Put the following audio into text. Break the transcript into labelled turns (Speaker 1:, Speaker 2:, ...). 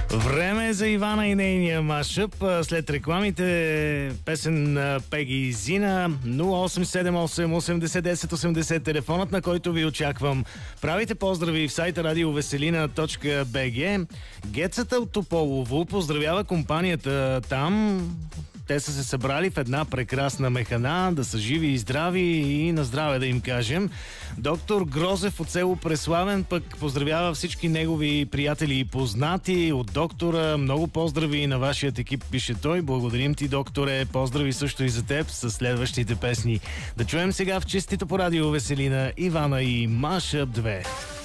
Speaker 1: Време е за Ивана и нейния машъп. След рекламите песен на Пеги и Зина. 0878 80 10 80, телефонът, на който ви очаквам. Правите поздрави в сайта radioveselina.bg. Гецата от Тополово поздравява компанията там. Те са се събрали в една прекрасна механа, да са живи и здрави и на здраве да им кажем. Доктор Грозев от село Преславен пък поздравява всички негови приятели и познати от доктора. Много поздрави на вашият екип, пише той. Благодарим ти, докторе. Поздрави също и за теб с следващите песни. Да чуем сега в чистито по радио Веселина Ивана и Машъп 2.